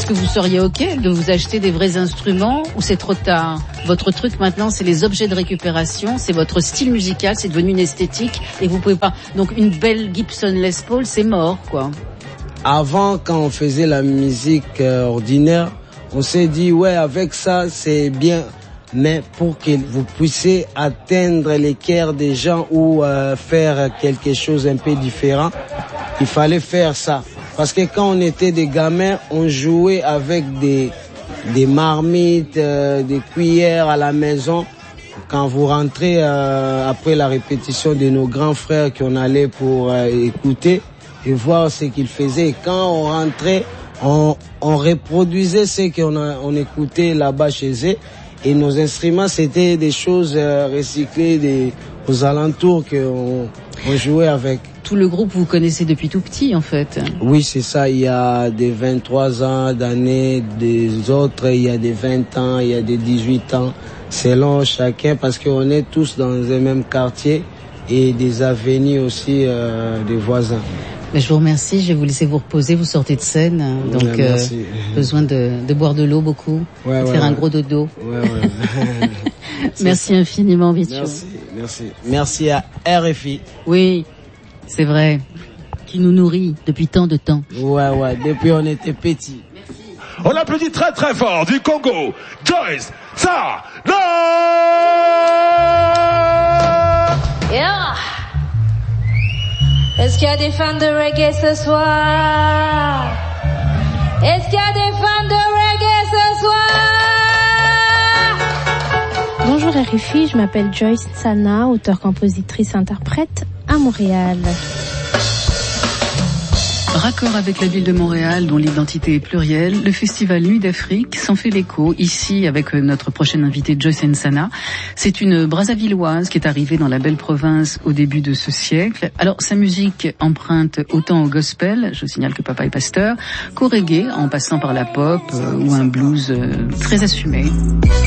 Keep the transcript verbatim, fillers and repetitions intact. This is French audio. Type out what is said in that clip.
que vous seriez OK de vous acheter des vrais instruments ou c'est trop tard? Votre truc maintenant, c'est les objets de récupération, c'est votre style musical, c'est devenu une esthétique et vous pouvez pas. Donc une belle Gibson Les Paul, c'est mort, quoi. Avant, quand on faisait la musique euh, ordinaire, on s'est dit, ouais, avec ça, c'est bien. Mais pour que vous puissiez atteindre les cœurs des gens ou euh, faire quelque chose un peu différent, il fallait faire ça. Parce que quand on était des gamins, on jouait avec des, des marmites, euh, des cuillères à la maison. Quand vous rentrez euh, après la répétition de nos grands frères qu'on allait pour euh, écouter et voir ce qu'ils faisaient. Et quand on rentrait, on, on reproduisait ce qu'on a, on écoutait là-bas chez eux. Et nos instruments, c'était des choses euh, recyclées des, aux alentours qu'on on jouait avec. Tout le groupe, vous connaissez depuis tout petit, en fait. Oui, c'est ça. Il y a des vingt-trois ans d'années, des autres, il y a des vingt ans, il y a des dix-huit ans, selon chacun, parce qu'on est tous dans un même quartier et des avenues aussi euh, des voisins. Mais je vous remercie, je vais vous laisser vous reposer, vous sortez de scène, donc ouais, euh, besoin de, de boire de l'eau beaucoup, ouais, de ouais, faire ouais. un gros dodo. Ouais, ouais. Merci infiniment, Vitio. Merci, merci. Merci à R F I. Oui, c'est vrai, qui nous nourrit depuis tant de temps. Ouais, ouais, depuis on était petits. On applaudit très très fort du Congo, Joyce Sana. Yeah. Est-ce qu'il y a des fans de reggae ce soir? Est-ce qu'il y a des fans de reggae ce soir? Bonjour R F I, je m'appelle Joyce Sana, auteure-compositrice-interprète à Montréal. Raccord avec la ville de Montréal, dont l'identité est plurielle, le festival Nuit d'Afrique s'en fait l'écho, ici avec notre prochaine invitée Joyce Nsana. C'est une Brazzavilloise qui est arrivée dans la belle province au début de ce siècle. Alors sa musique emprunte autant au gospel, je signale que papa est pasteur, qu'au reggae, en passant par la pop euh, ou un blues euh, très assumé.